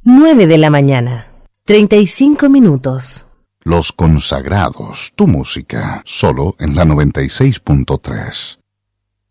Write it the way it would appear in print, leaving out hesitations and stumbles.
9 de la mañana, 35 minutos. Los Consagrados, tu música, solo en la 96.3.